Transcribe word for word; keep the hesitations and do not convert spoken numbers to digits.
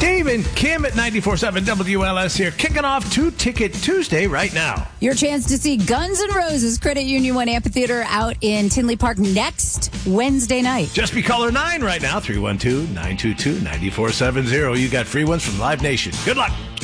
Dave and Kim at ninety-four point seven W L S here, kicking off Two Ticket Tuesday right now. Your chance to see Guns N' Roses Credit Union One Amphitheater out in Tinley Park next Wednesday night. Just be caller nine right now, three one two, nine two two, nine four seven zero. You got free ones from Live Nation. Good luck.